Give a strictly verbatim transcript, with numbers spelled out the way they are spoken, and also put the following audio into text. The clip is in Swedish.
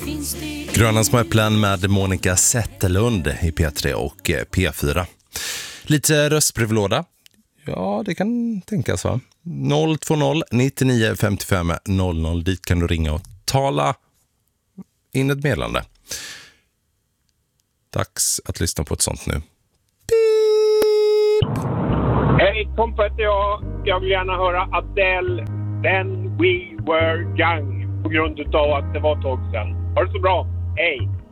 Gröna små äpplen med Monica Zetterlund i P tre och P fyra. Lite röstbrevlåda. Ja, det kan tänkas, va? noll två noll nittionio femtiofem noll noll. Dit kan du ringa och tala in ett meddelande. Dags att lyssna på ett sånt nu. Beep. Hej, Tompa heter jag. Jag vill gärna höra Adele, When We Were Young, på grund av att det var ett tag sedan. Ha det så bra. Hej!